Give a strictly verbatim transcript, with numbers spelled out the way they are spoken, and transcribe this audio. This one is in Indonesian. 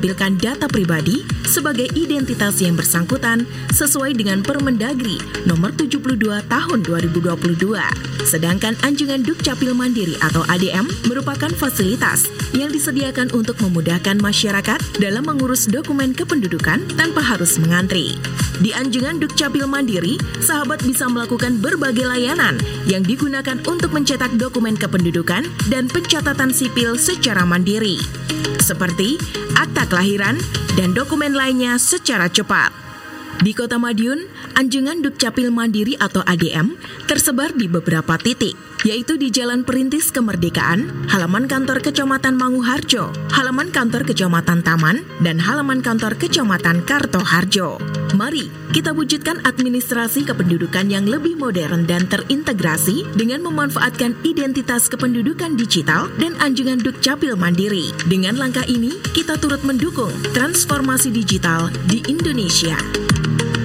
menampilkan data pribadi sebagai identitas yang bersangkutan sesuai dengan Permendagri nomor tujuh puluh dua tahun dua ribu dua puluh dua. Sedangkan Anjungan Dukcapil Mandiri atau A D M merupakan fasilitas yang disediakan untuk memudahkan masyarakat dalam mengurus dokumen kependudukan tanpa harus mengantri. Di Anjungan Dukcapil Mandiri, sahabat bisa melakukan berbagai layanan yang digunakan untuk mencetak dokumen kependudukan dan pencatatan sipil secara mandiri, seperti akta kelahiran dan dokumen lainnya secara cepat. Di Kota Madiun, Anjungan Dukcapil Mandiri atau A D M tersebar di beberapa titik, yaitu di Jalan Perintis Kemerdekaan, halaman kantor Kecamatan Manguharjo, halaman kantor Kecamatan Taman, dan halaman kantor Kecamatan Kartoharjo. Mari kita wujudkan administrasi kependudukan yang lebih modern dan terintegrasi dengan memanfaatkan identitas kependudukan digital dan Anjungan Dukcapil Mandiri. Dengan langkah ini, kita turut mendukung transformasi digital di Indonesia.